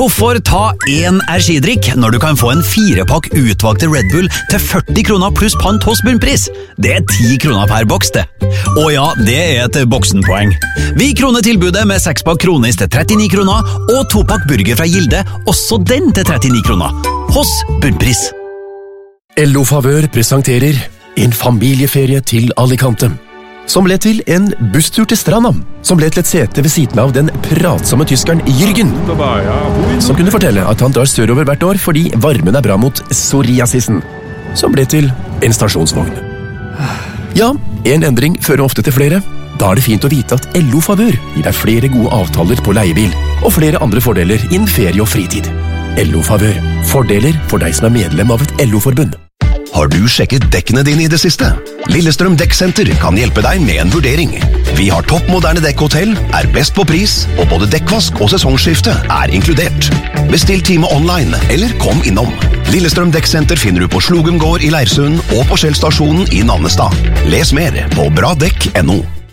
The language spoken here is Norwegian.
Hvorfor ta en energidrikk når du kan få en 4-pakk utvalgte Red Bull til 40 kroner pluss pant hos Bunnpris? Det 10 kroner per boks, det. Og ja, det et boksenpoeng. Vi kroner tilbudet med 6-pakk Kronis til 39 kroner, og 2-pakk burger fra Gilde, også den til 39 kroner. Hos Bunnpris. LO Favør presenterer en familieferie til Alicante, som ble til en busstur til stranda, som ble til et sete ved siden av den pratsomme tyskeren Jürgen, som kunne fortelle at han drar sørover hvert år fordi varmen bra mot psoriasisen, som ble til en stasjonsvogn. Ja, en endring fører ofte til flere. Da det fint å vite at LO Favør gir deg flere gode avtaler på leiebil, og flere andre fordeler innen ferie og fritid. LO Favør. Fordeler for deg som medlem av et LO-forbund. Har du sjekket dekkene dine i det siste? Lillestrøm Dekksenter kan hjelpe deg med en vurdering. Vi har toppmoderne dekkhotell, best på pris, og både dekkvask og sesongskifte inkludert. Bestill time online, eller kom innom. Lillestrøm Dekksenter finner du på Slogum gård i Leirsund og på Skjellstasjonen i Nannestad. Les mer på bradekk.no.